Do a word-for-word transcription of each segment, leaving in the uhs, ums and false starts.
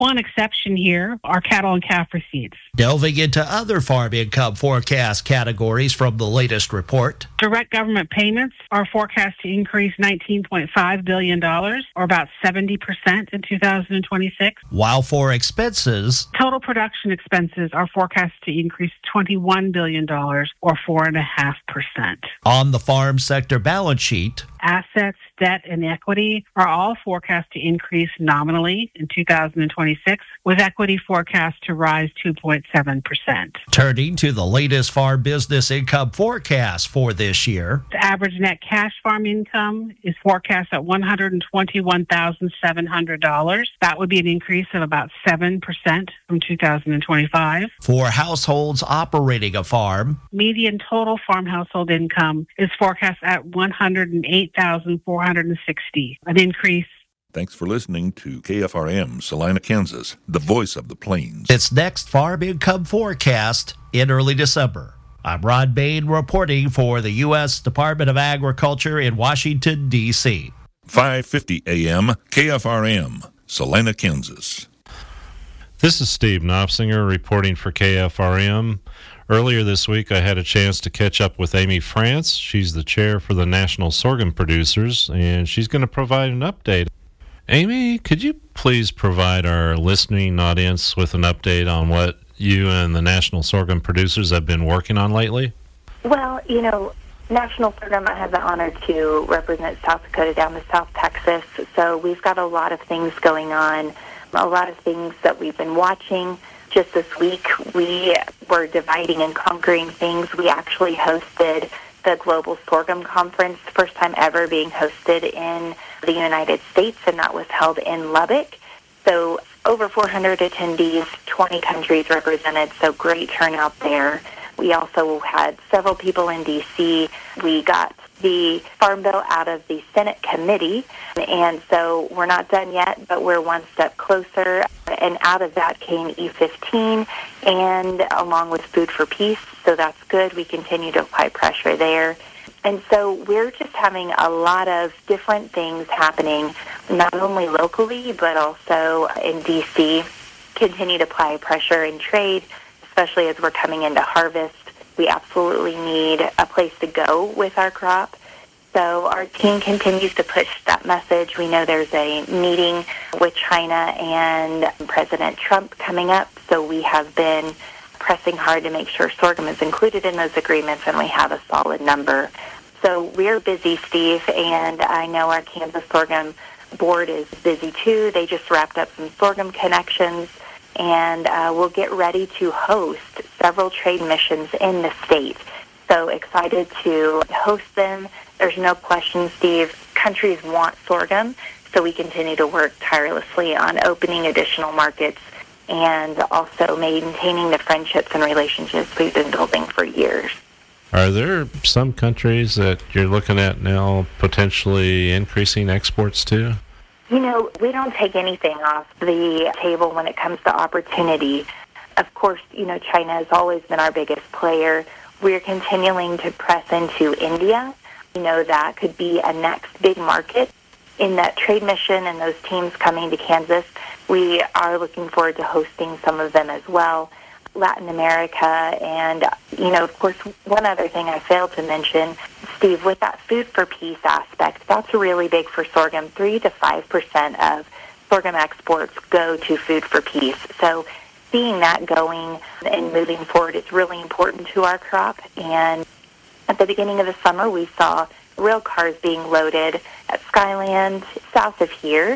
One exception here are cattle and calf receipts. Delving into other farm income forecast categories from the latest report. Direct government payments are forecast to increase nineteen point five billion dollars, or about seventy percent in two thousand twenty-six. While for expenses, total production expenses are forecast to increase twenty-one billion dollars, or four point five percent. On the farm sector balance sheet, assets, debt, and equity are all forecast to increase nominally in two thousand twenty-six, with equity forecast to rise two point seven percent. Turning to the latest farm business income forecast for this year. The average net cash farm income is forecast at one hundred twenty-one thousand seven hundred dollars. That would be an increase of about seven percent from two thousand twenty-five. For households operating a farm, median total farm household income is forecast at one hundred eight thousand four hundred sixty dollars, an increase. Thanks for listening to K F R M, Salina, Kansas, the voice of the plains. Its next farm income forecast in early December. I'm Ron Bain reporting for the U S Department of Agriculture in Washington, D C five fifty A M, K F R M, Salina, Kansas. This is Steve Knopsinger reporting for K F R M. Earlier this week, I had a chance to catch up with Amy France. She's the chair for the National Sorghum Producers, and she's going to provide an update. Amy, could you please provide our listening audience with an update on what you and the National Sorghum Producers have been working on lately? Well, you know, National Sorghum, I have the honor to represent South Dakota down to South Texas, so we've got a lot of things going on, a lot of things that we've been watching. Just this week, we were dividing and conquering things. We actually hosted the Global Sorghum Conference, first time ever being hosted in the United States, and that was held in Lubbock. So over four hundred attendees, twenty countries represented, so great turnout there. We also had several people in D C. We got the Farm Bill out of the Senate committee, and so we're not done yet, but we're one step closer. And out of that came E fifteen, and along with Food for Peace, so that's good. We continue to apply pressure there. And so we're just having a lot of different things happening, not only locally, but also in D C. Continue to apply pressure in trade, especially as we're coming into harvest. We absolutely need a place to go with our crop. So our team continues to push that message. We know there's a meeting with China and President Trump coming up, so we have been pressing hard to make sure sorghum is included in those agreements, and we have a solid number. So we're busy, Steve, and I know our Kansas Sorghum Board is busy too. They just wrapped up some Sorghum Connections, and uh, we'll get ready to host several trade missions in the state. So excited to host them. There's no question, Steve, countries want sorghum, so we continue to work tirelessly on opening additional markets and also maintaining the friendships and relationships we've been building for years. Are there some countries that you're looking at now potentially increasing exports to? You know, we don't take anything off the table when it comes to opportunity. Of course, you know, China has always been our biggest player. We're continuing to press into India. You know, that could be a next big market. In that trade mission and those teams coming to Kansas, we are looking forward to hosting some of them as well. Latin America, and, you know, of course, one other thing I failed to mention, Steve, with that Food for Peace aspect, that's really big for sorghum. Three to five percent of sorghum exports go to Food for Peace. So seeing that going and moving forward is really important to our crop. And at the beginning of the summer, we saw rail cars being loaded at Skyland south of here,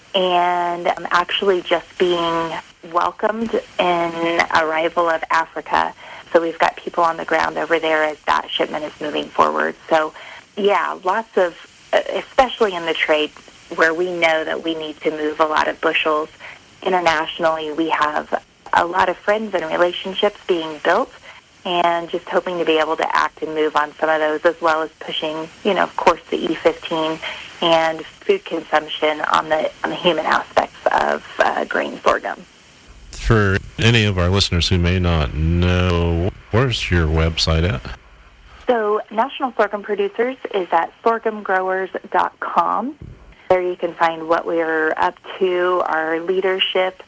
and um, actually just being welcomed in arrival of Africa. So we've got people on the ground over there as that shipment is moving forward. So, yeah, lots of, especially in the trade where we know that we need to move a lot of bushels. Internationally, we have a lot of friends and relationships being built, and just hoping to be able to act and move on some of those, as well as pushing, you know, of course, the E fifteen and food consumption on the on the human aspects of uh, grain sorghum. For any of our listeners who may not know, where's your website at? So National Sorghum Producers is at sorghum growers dot com. There you can find what we're up to, our leadership,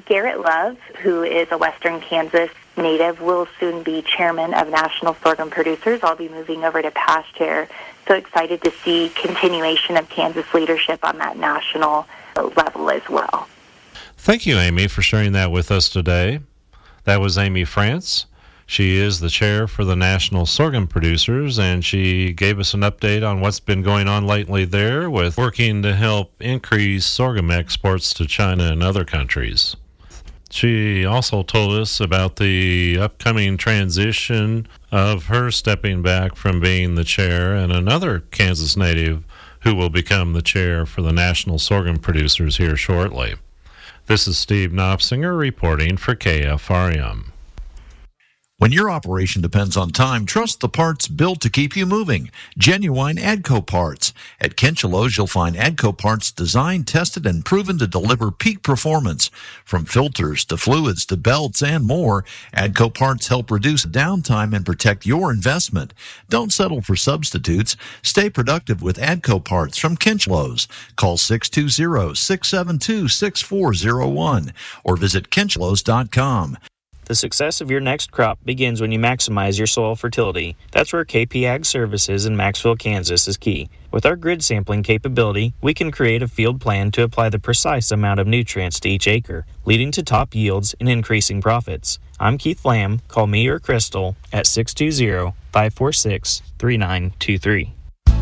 Garrett Love, who is a Western Kansas native, will soon be chairman of National Sorghum Producers. I'll be moving over to past chair. So excited to see continuation of Kansas leadership on that national level as well. Thank you, Amy, for sharing that with us today. That was Amy France. She is the chair for the National Sorghum Producers, and she gave us an update on what's been going on lately there with working to help increase sorghum exports to China and other countries. She also told us about the upcoming transition of her stepping back from being the chair and another Kansas native who will become the chair for the National Sorghum Producers here shortly. This is Steve Knopfsinger reporting for K F R M. When your operation depends on time, trust the parts built to keep you moving. Genuine AGCO parts. At Kinchelo's, you'll find AGCO parts designed, tested, and proven to deliver peak performance. From filters to fluids to belts and more, AGCO parts help reduce downtime and protect your investment. Don't settle for substitutes. Stay productive with AGCO parts from Kinchelo's. Call six two zero, six seven two, six four zero one or visit kinchelos dot com. The success of your next crop begins when you maximize your soil fertility. That's where K P Ag Services in Maxville, Kansas is key. With our grid sampling capability, we can create a field plan to apply the precise amount of nutrients to each acre, leading to top yields and increasing profits. I'm Keith Lamb. Call me or Crystal at six two zero, five four six, three nine two three.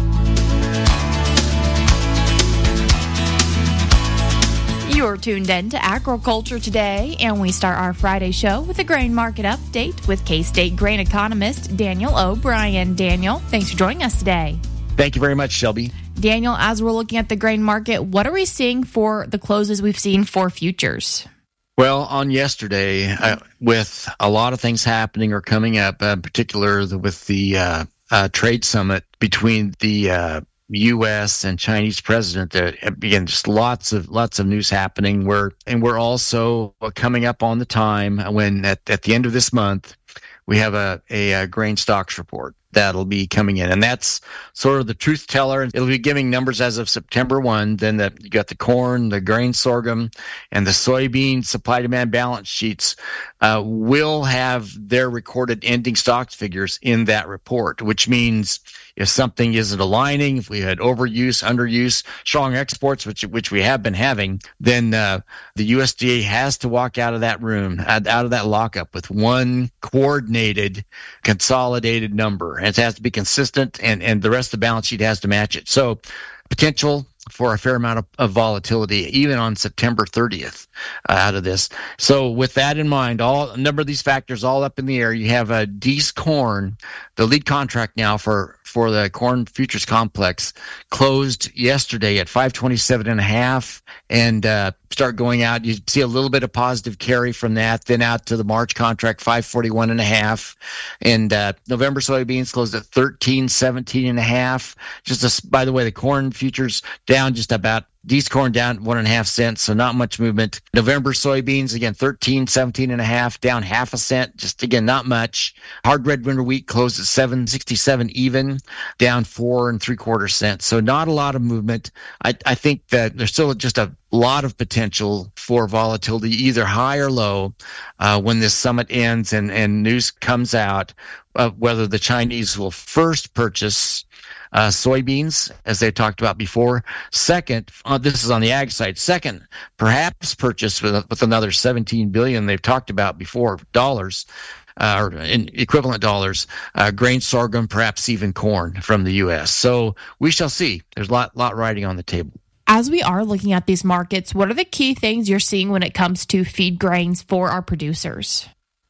You're tuned in to Agriculture Today, and we start our Friday show with a grain market update with K-State grain economist Daniel O'Brien. Daniel, thanks for joining us today. Thank you very much, Shelby. Daniel, as we're looking at the grain market, what are we seeing for the closes we've seen for futures? Well, on yesterday, uh, with a lot of things happening or coming up, uh, in particular with the uh, uh, trade summit between the uh, U S and Chinese president, uh, again, just lots of lots of news happening. We're and we're also coming up on the time when at, at the end of this month we have a, a, a grain stocks report that'll be coming in, and that's sort of the truth teller. It'll be giving numbers as of September first. Then the, you got the corn, the grain sorghum, and the soybean supply demand balance sheets uh, will have their recorded ending stocks figures in that report, which means if something isn't aligning, if we had overuse, underuse, strong exports, which which we have been having, then uh, the U S D A has to walk out of that room, out of that lockup with one coordinated, consolidated number. And it has to be consistent, and, and the rest of the balance sheet has to match it. So potential for a fair amount of, of volatility, even on September thirtieth uh, out of this. So with that in mind, all a number of these factors all up in the air. You have a Dees Corn, the lead contract now for, for the corn futures complex, closed yesterday at five twenty-seven and a half, and uh, start going out. You see a little bit of positive carry from that, then out to the March contract, five forty-one and a half, and uh, November soybeans closed at thirteen seventeen and a half. Just a, by the way, the corn futures down just about. Dees corn down one and a half cents, so not much movement. November soybeans, again, thirteen seventeen and a half, down half a cent, just again, not much. Hard red winter wheat closed at seven sixty-seven even, down four and three quarter cents. So not a lot of movement. I, I think that there's still just a lot of potential for volatility, either high or low, uh, when this summit ends and, and news comes out, uh, whether the Chinese will first purchase Uh, soybeans, as they talked about before. Second, uh, this is on the ag side. Second, perhaps purchase with, with another seventeen billion they've talked about before, dollars, uh, or in equivalent dollars, uh, grain, sorghum, perhaps even corn from the U S. So we shall see. There's a lot, lot riding on the table. As we are looking at these markets, what are the key things you're seeing when it comes to feed grains for our producers?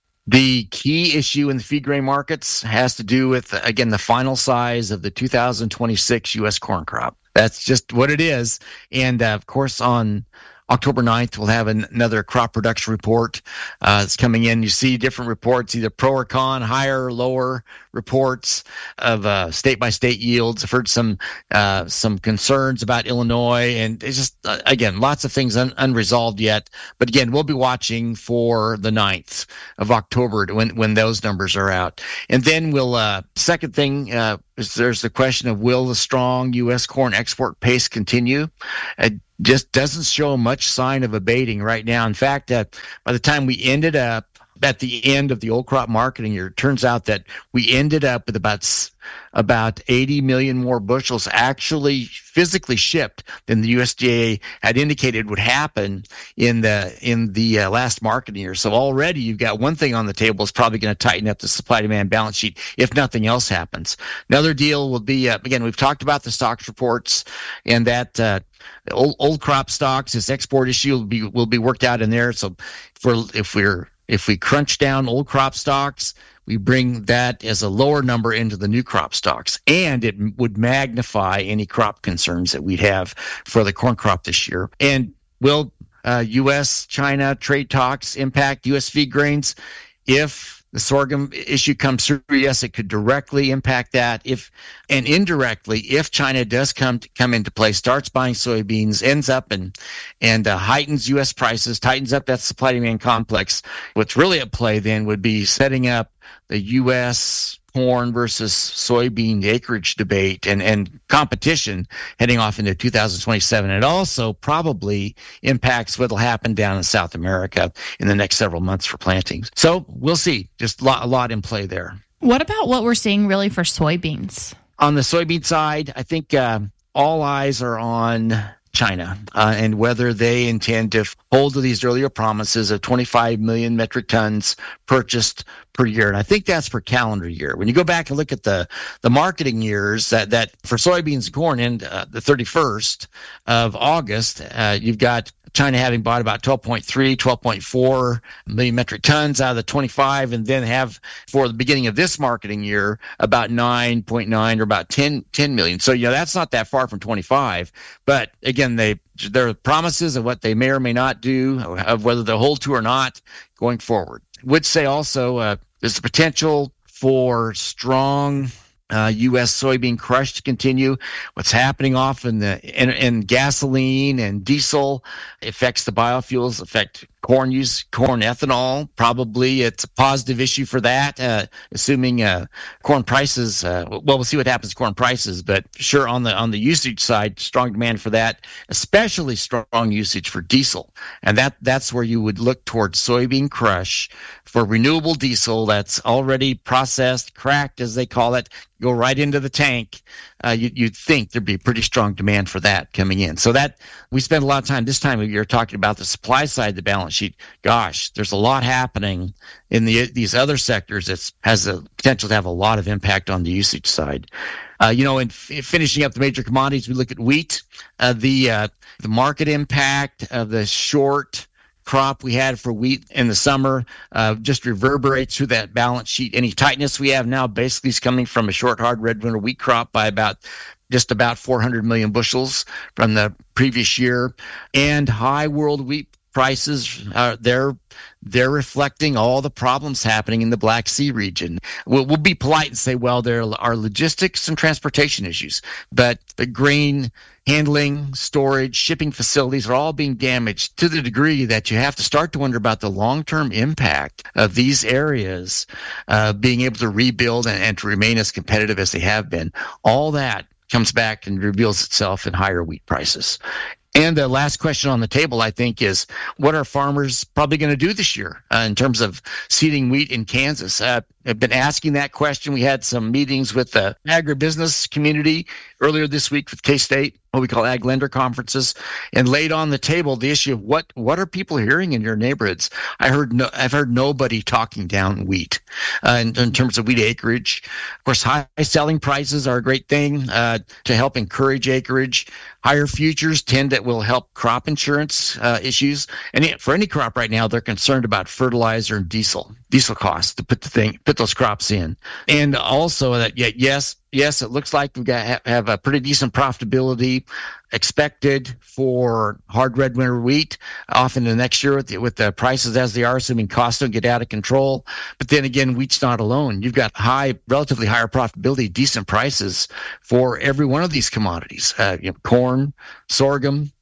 The key issue in the feed grain markets has to do with, again, the final size of the two thousand twenty-six U S corn crop. That's just what it is. And, uh, of course, on October ninth, we'll have an, another crop production report uh, that's coming in. You see different reports, either pro or con, higher or lower reports of uh, state-by-state yields. I've heard some uh, some concerns about Illinois, and it's just, uh, again, lots of things un- unresolved yet. But again, we'll be watching for the ninth of October to when, when those numbers are out. And then we'll, uh, second thing, uh, there's the question of will the strong U S corn export pace continue? It just doesn't show much sign of abating right now. In fact, uh, by the time we ended up at the end of the old crop marketing year, it turns out that we ended up with about about eighty million more bushels actually physically shipped than the U S D A had indicated would happen in the in the uh, last marketing year. So already you've got one thing on the table is probably going to tighten up the supply-demand balance sheet if nothing else happens. Another deal will be, uh, again, we've talked about the stocks reports and that uh, old, old crop stocks, this export issue will be will be worked out in there. So for if we're if we crunch down old crop stocks, we bring that as a lower number into the new crop stocks, and it would magnify any crop concerns that we'd have for the corn crop this year. And will uh, U S China trade talks impact U S feed grains? If the sorghum issue comes through, yes, it could directly impact that. If and indirectly, if China does come to, come into play, starts buying soybeans, ends up and and uh, heightens U S prices, tightens up that supply-demand complex. What's really at play then would be setting up the U S corn versus soybean acreage debate and, and competition heading off into two thousand twenty-seven. It also probably impacts what will happen down in South America in the next several months for plantings. So we'll see. Just a lot, a lot in play there. What about what we're seeing really for soybeans? On the soybean side, I think uh, all eyes are on China uh, and whether they intend to hold to these earlier promises of twenty-five million metric tons purchased per year. And I think that's per calendar year. When you go back and look at the, the marketing years that, that for soybeans and corn in uh, the thirty-first of August, uh, you've got China having bought about twelve point three, twelve point four million metric tons out of the twenty-five, and then have for the beginning of this marketing year about nine point nine or about ten, ten million. So, you know, that's not that far from twenty-five. But again, they there are promises of what they may or may not do, of whether they'll hold to or not going forward. Would say also uh, there's the potential for strong Uh, U S soybean crush to continue. What's happening off in the in, in gasoline and diesel affects the biofuels, affect corn use, corn ethanol. Probably it's a positive issue for that, uh, assuming uh, corn prices. Uh, well, we'll see what happens to corn prices, but sure on the on the usage side, strong demand for that, especially strong usage for diesel, and that that's where you would look towards soybean crush for renewable diesel that's already processed, cracked as they call it. Go right into the tank, uh, you, you'd think there'd be pretty strong demand for that coming in. So that we spend a lot of time this time of year talking about the supply side of the balance sheet. Gosh, there's a lot happening in the these other sectors that has the potential to have a lot of impact on the usage side. Uh, you know, in f- finishing up the major commodities, we look at wheat, uh, the uh, the market impact of the short crop we had for wheat in the summer uh, just reverberates through that balance sheet. Any tightness we have now basically is coming from a short, hard red winter wheat crop by about just about four hundred million bushels from the previous year. And high world wheat prices, uh, they're they're reflecting all the problems happening in the Black Sea region. We'll, we'll be polite and say, well, there are logistics and transportation issues, but the grain handling, storage, shipping facilities are all being damaged to the degree that you have to start to wonder about the long-term impact of these areas uh, being able to rebuild and, and to remain as competitive as they have been. All that comes back and reveals itself in higher wheat prices. And the last question on the table, I think, is what are farmers probably going to do this year uh, in terms of seeding wheat in Kansas? Uh, I've been asking that question. We had some meetings with the agribusiness community earlier this week with K-State, what we call ag lender conferences, and laid on the table the issue of what what are people hearing in your neighborhoods. I heard no, I've heard nobody talking down wheat uh, in, in terms of wheat acreage. Of course, high selling prices are a great thing uh, to help encourage acreage. Higher futures tend that will help crop insurance uh, issues. And for any crop right now, they're concerned about fertilizer and diesel, diesel costs to put the thing, put those crops in. And also that, yeah, yes, yes, it looks like we've got have a pretty decent profitability expected for hard red winter wheat off into next year with the, with the prices as they are, assuming costs don't get out of control. But then again, wheat's not alone. You've got high, relatively higher profitability, decent prices for every one of these commodities, uh, you know, corn, sorghum,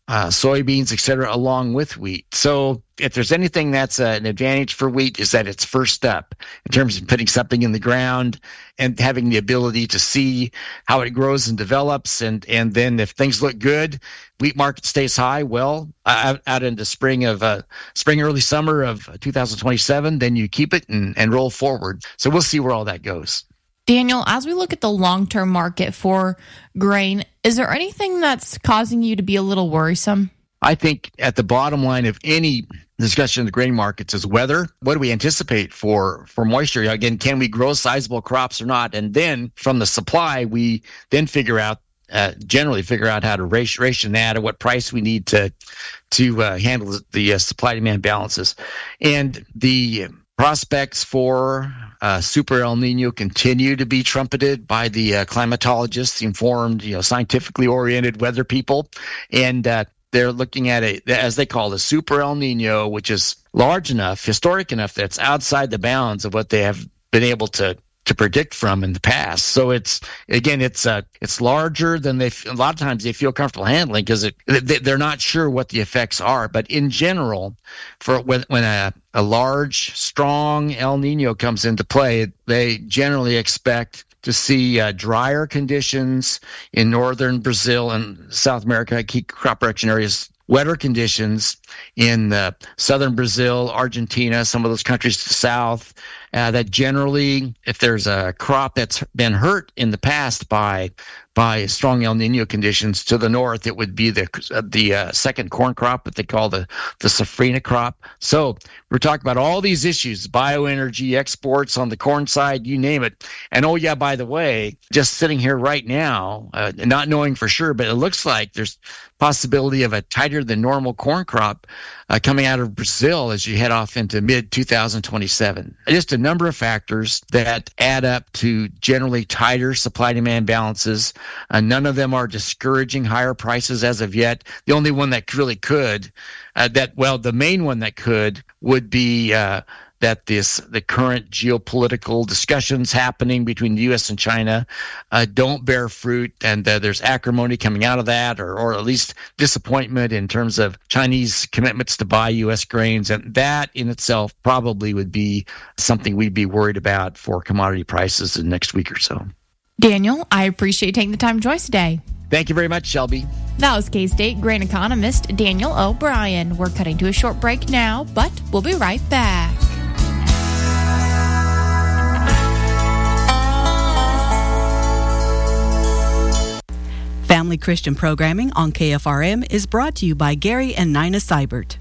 uh, soybeans, et cetera, along with wheat. So if there's anything that's uh, an advantage for wheat, is that it's first up in terms of putting something in the ground and having the ability to see how it grows and develops. And, and then if things look good, wheat market stays high, well, out, out into spring of uh, spring, early summer of two thousand twenty-seven, then you keep it and, and roll forward. So we'll see where all that goes. Daniel, as we look at the long-term market for grain, is there anything that's causing you to be a little worrisome? I think at the bottom line of any discussion of the grain markets is weather. What do we anticipate for, for moisture? Again, can we grow sizable crops or not? And then from the supply, we then figure out, uh, generally figure out how to ration, ration that or what price we need to, to uh, handle the uh, supply-demand balances. And the prospects for uh, Super El Nino continue to be trumpeted by the uh, climatologists, informed, you know, scientifically oriented weather people, and uh, they're looking at a, as they call it, a Super El Nino, which is large enough, historic enough, that's outside the bounds of what they have been able to to predict from in the past. So it's, again, it's uh, it's larger than they, a lot of times they feel comfortable handling because it, they, they're not sure what the effects are. But in general, for when, when a, a large, strong El Nino comes into play, they generally expect to see uh, drier conditions in northern Brazil and South America, key crop production areas, wetter conditions in uh, southern Brazil, Argentina, some of those countries to the south, uh, that generally, if there's a crop that's been hurt in the past by by strong El Nino conditions to the north, it would be the uh, the uh, second corn crop that they call the, the safrinha crop. So we're talking about all these issues, bioenergy, exports on the corn side, you name it. And oh yeah, by the way, just sitting here right now, uh, not knowing for sure, but it looks like there's possibility of a tighter than normal corn crop uh, coming out of Brazil as you head off into mid twenty twenty-seven. Just a number of factors that add up to generally tighter supply-demand balances. Uh, none of them are discouraging higher prices as of yet. The only one that really could, uh, that well, the main one that could would be uh, that this the current geopolitical discussions happening between the U S and China uh, don't bear fruit, and uh, there's acrimony coming out of that, or or at least disappointment in terms of Chinese commitments to buy U S grains, and that in itself probably would be something we'd be worried about for commodity prices in the next week or so. Daniel, I appreciate taking the time to join us today. Thank you very much, Shelby. That was K-State grain economist Daniel O'Brien. We're cutting to a short break now, but we'll be right back. Family Christian programming on K F R M is brought to you by Gary and Nina Seibert.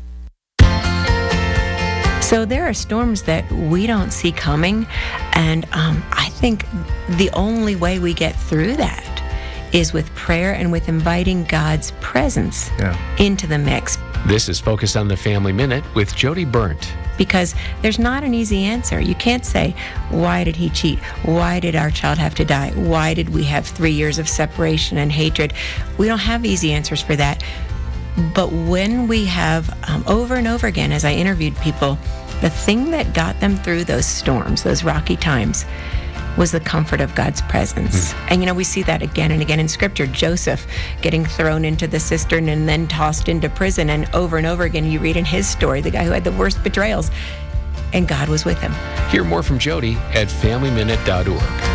So there are storms that we don't see coming, and um, I think the only way we get through that is with prayer and with inviting God's presence yeah. into the mix. This is Focus on the Family Minute with Jody Burnt. Because there's not an easy answer. You can't say, why did he cheat? Why did our child have to die? Why did we have three years of separation and hatred? We don't have easy answers for that. But when we have, um, over and over again, as I interviewed people, the thing that got them through those storms, those rocky times, was the comfort of God's presence. Mm. And, you know, we see that again and again in Scripture. Joseph getting thrown into the cistern and then tossed into prison. And over and over again, you read in his story, the guy who had the worst betrayals, and God was with him. Hear more from Jody at family minute dot org.